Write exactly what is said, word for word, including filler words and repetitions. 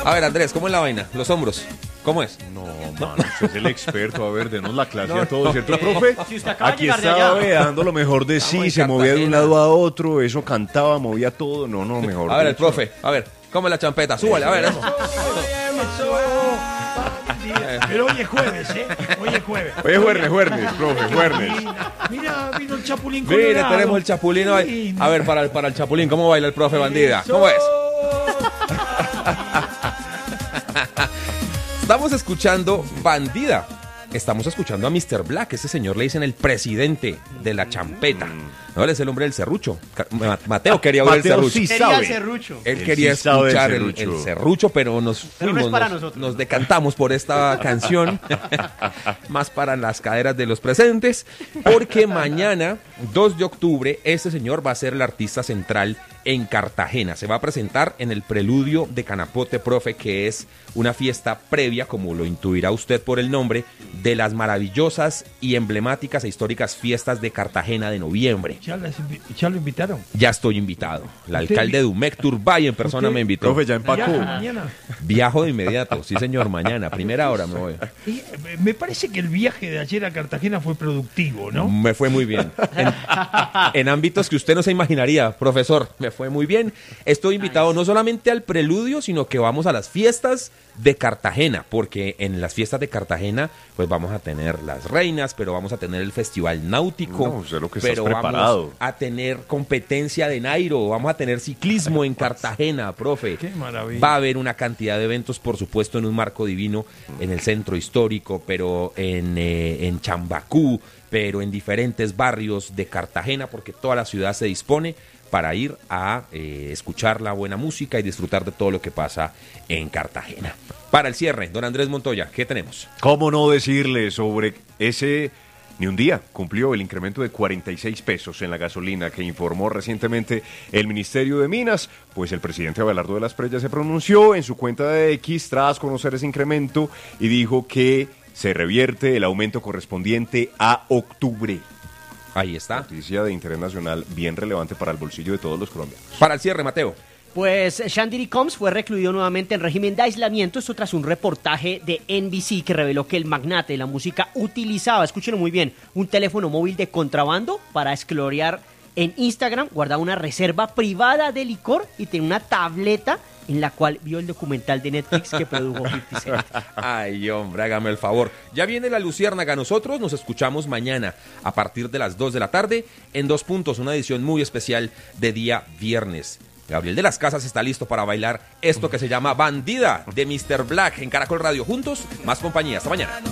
A ver, Andrés, ¿cómo es la vaina? Los hombros, ¿cómo es? No, mano, usted es el experto. A ver, denos la clase No, a todos, no, ¿cierto, no. profe? Si usted acaba de Aquí llegar de estaba allá. ve, dando lo mejor de Estamos sí, en se movía de un Cartagena. lado a otro, eso cantaba, movía todo. No, no, mejor. A ver, el dicho. profe, a ver, ¿cómo es la champeta? Súbale, a ver eso. Pero hoy es jueves, ¿eh? Hoy es jueves. Oye, juernes, juernes, profe, juernes. Mira, vino el Chapulín Colorado. Mire, tenemos el chapulín hoy. A ver, para el, para el chapulín, ¿cómo baila el profe bandida? ¿Cómo es? Estamos escuchando Bandida. Estamos escuchando a mister Black. Ese señor le dicen el presidente de la champeta. No, él es el hombre del serrucho. Ca- Ma- Mateo quería oír el Mateo serrucho. sí Quería sabe. el serrucho. Él Él quería sí sabe del escuchar el, serrucho. el serrucho, pero nos Pero no fuimos, es para nos, nosotros. nos decantamos por esta canción, más para las caderas de los presentes, porque mañana, dos de octubre, este señor va a ser el artista central en Cartagena. Se va a presentar en el Preludio de Canapote, profe, que es una fiesta previa, como lo intuirá usted por el nombre, de las maravillosas y emblemáticas e históricas fiestas de Cartagena de noviembre. Ya, las invi- ya lo invitaron. Ya estoy invitado. El alcalde de Dumec, Turbay, en persona Usted- me invitó. Profe, ya empacó. Ya, mañana. Viajo de inmediato, sí señor, mañana, primera hora me voy. Y, eh, me parece que el viaje de ayer a Cartagena fue productivo, ¿no? Me fue muy bien. En, en ámbitos que usted no se imaginaría, profesor, me fue muy bien. Estoy invitado no solamente al preludio, sino que vamos a las fiestas de Cartagena, porque en las fiestas de Cartagena pues vamos a tener las reinas, pero vamos a tener el festival náutico, No, sé lo que estás pero preparado. vamos a tener competencia de Nairo, vamos a tener ciclismo en Cartagena, profe. Qué maravilla. Va a haber una cantidad de eventos, por supuesto, en un marco divino, en el centro histórico, pero en, eh, en Chambacú, pero en diferentes barrios de Cartagena, porque toda la ciudad se dispone para ir a eh, escuchar la buena música y disfrutar de todo lo que pasa en Cartagena. Para el cierre, don Andrés Montoya, ¿qué tenemos? ¿Cómo no decirle sobre ese... Ni un día cumplió el incremento de cuarenta y seis pesos en la gasolina que informó recientemente el Ministerio de Minas, pues el presidente Abelardo de las Preyas se pronunció en su cuenta de X tras conocer ese incremento y dijo que se revierte el aumento correspondiente a octubre. Ahí está. Noticia de interés nacional bien relevante para el bolsillo de todos los colombianos. Para el cierre, Mateo. Pues Shandiri Combs fue recluido nuevamente en régimen de aislamiento, esto tras un reportaje de N B C que reveló que el magnate de la música utilizaba, escúchenlo muy bien, un teléfono móvil de contrabando para explorar en Instagram, guardaba una reserva privada de licor y tenía una tableta en la cual vio el documental de Netflix que produjo cincuenta Cent. Ay, hombre, hágame el favor. Ya viene la Luciérnaga. Nosotros nos escuchamos mañana a partir de las dos de la tarde en Dos Puntos, una edición muy especial de día viernes. Gabriel de las Casas está listo para bailar esto que se llama Bandida de mister Black en Caracol Radio. Juntos, más compañía. Hasta mañana.